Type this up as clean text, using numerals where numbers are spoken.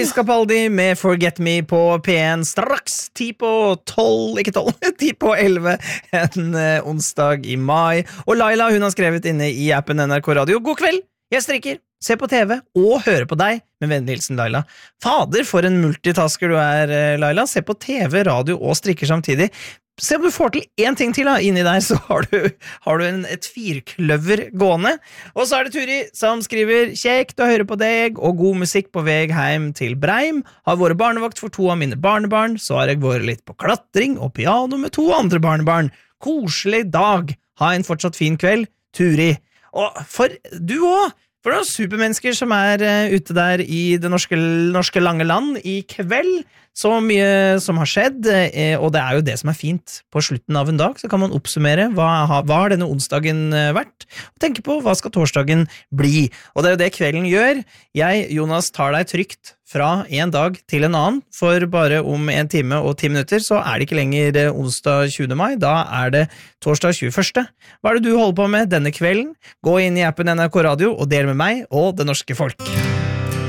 Capaldi med Forget Me på P1 straks 10 på 12, ikke 12, 10 på 11 en onsdag i mai. Og Laila, hun har skrevet inne i appen NRK Radio: God kveld, jeg strikker, ser på TV og hører på deg, med vennlig hilsen Laila. Fader, for en multitasker du Laila. Se på TV, radio og strikker samtidig. Se om du får til en ting til da. Inni der så har du et firkløver gående. Og så det Turi som skriver: Kjekt å høre på deg og god musikk på vei hjem til Breim. Har vært barnevakt for 2 av mine barnebarn. Så har jeg vært litt på klatring og piano med 2 andre barnebarn. Koselig dag. Ha en fortsatt fin kveld, Turi. Og for du også, for noen supermennesker som ute der i det norske lange land i kveld. Så mye som har skjedd, og det jo det som fint. På slutten av en dag så kan man oppsummere hva har denne onsdagen vært, og tenke på hva skal torsdagen bli. Og det jo det kvelden gjør. Jeg, Jonas, tar deg trygt fra en dag til en annen, for bare om 1 time og 10 minutter så det ikke lenger onsdag 20. mai, da det torsdag 21. Hva det du holder på med denne kvelden? Gå inn i appen NRK Radio og del med meg og det norske folk.